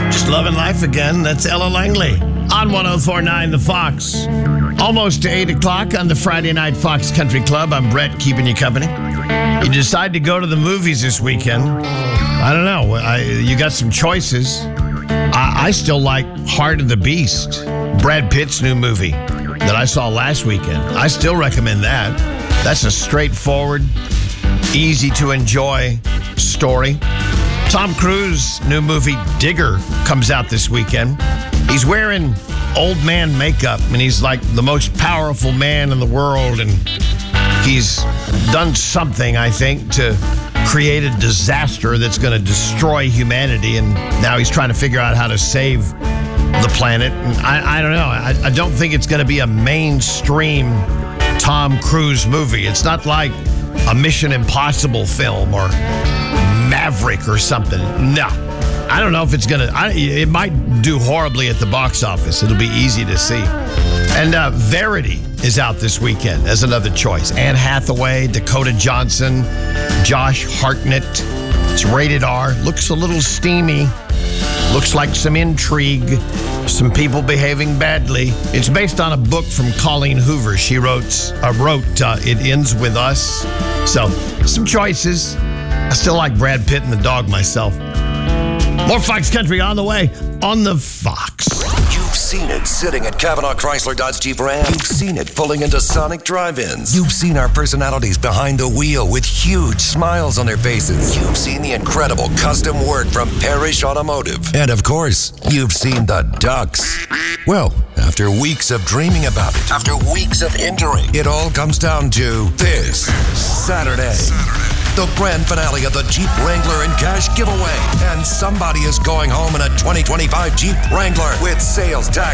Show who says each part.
Speaker 1: Just loving life again. That's Ella Langley on 104.9 The Fox. Almost to 8 o'clock on the Friday Night Fox Country Club. I'm Brett, keeping you company. You decide to go to the movies this weekend. I don't know. You got some choices. I still like Heart of the Beast, Brad Pitt's new movie that I saw last weekend. I still recommend that. That's a straightforward, easy to enjoy story. Tom Cruise's new movie, Digger, comes out this weekend. He's wearing old man makeup, and he's like the most powerful man in the world, and he's done something, I think, to create a disaster that's going to destroy humanity, and now he's trying to figure out how to save the planet. And I don't know. I don't think it's going to be a mainstream Tom Cruise movie. It's not like a Mission Impossible film or Maverick or something. No. I don't know if it's going to... It might do horribly at the box office. It'll be easy to see. And Verity is out this weekend as another choice. Anne Hathaway, Dakota Johnson, Josh Hartnett. It's rated R. Looks a little steamy. Looks like some intrigue. Some people behaving badly. It's based on a book from Colleen Hoover. She wrote It Ends With Us. So, some choices. I still like Brad Pitt and the dog myself. More Fox Country on the way on the Fox.
Speaker 2: You've seen it sitting at Kavanaugh Chrysler Dodge Jeep Ram. You've seen it pulling into Sonic drive-ins. You've seen our personalities behind the wheel with huge smiles on their faces. You've seen the incredible custom work from Parrish Automotive. And of course, you've seen the ducks. Well, after weeks of dreaming about it, after weeks of entering, it all comes down to this Saturday. The grand finale of the Jeep Wrangler and Cash giveaway. And somebody is going home in a 2025 Jeep Wrangler with sales tax